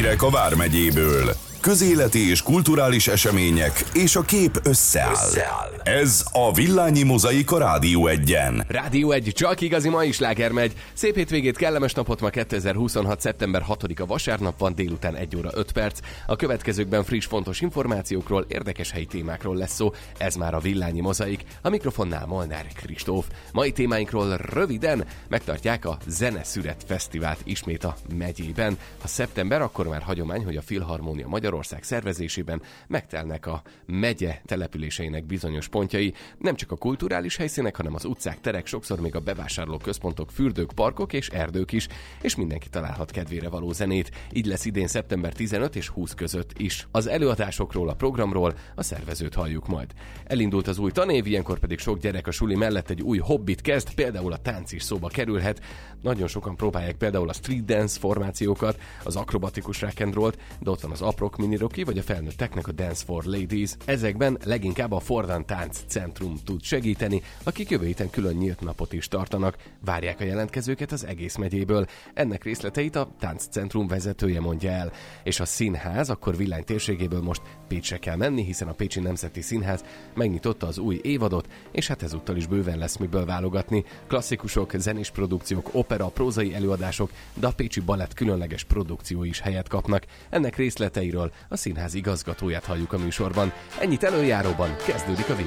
Hírek a Vármegyéből. Közéleti és kulturális események, és a kép összeáll. Ez a Villányi Mozaik a Rádió 1-en. Rádió 1, csak igazi mai sláger megy. Szép hétvégét, kellemes napot, ma 2026. szeptember 6-a vasárnap van, délután 1 óra 5 perc. A következőkben friss, fontos információkról, érdekes helyi témákról lesz szó. Ez már a Villányi Mozaik. A mikrofonnál Molnár Kristóf. Mai témáinkról röviden megtartják a Zeneszüret Fesztivált ismét a megyében. Ha szeptember, akkor már hagyomány, hogy a Filharmónia Magyarország szervezésében megtelnek a megye településeinek bizonyos pontjai. Nem csak a kulturális helyszínek, hanem az utcák, terek, sokszor még a bevásárlóközpontok, fürdők, parkok és erdők is, és mindenki találhat kedvére való zenét. Így lesz idén szeptember 15 és 20 között is. Az előadásokról, a programról a szervezőt halljuk majd. Elindult az új tanév, ilyenkor pedig sok gyerek a suli mellett egy új hobbit kezd, például a tánc is szóba kerülhet. Nagyon sokan próbálják például a street dance formációkat, az akrobatikus rock and rollt, de ott van az aprok mini rocky, vagy a felnőtteknek a Dance for Ladies. Ezekben leginkább a Fordan Tánc Centrum tud segíteni, akik jövő héten külön nyílt napot is tartanak. Várják a jelentkezőket az egész megyéből. Ennek részleteit a Táncentrum vezetője mondja el. És a színház akkor Villány térségéből most Pécsre kell menni, hiszen a Pécsi Nemzeti Színház megnyitotta az új évadot, és hát ezúttal is bőven lesz miből válogatni. Klasszikusok, zenés produkciók, opera, prózai előadások, de a Pécsi Balett különleges produkciói is helyet kapnak. Ennek részleteiről a színház igazgatóját halljuk a műsorban. Ennyit előjáróban, kezdődik a